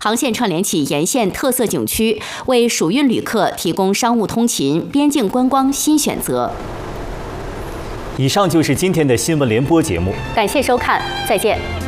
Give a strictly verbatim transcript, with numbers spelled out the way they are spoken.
航线串联起沿线特色景区，为暑运旅客提供商务通勤、边境观光新选择。 以上就是今天的新闻联播节目， 感谢收看，再见。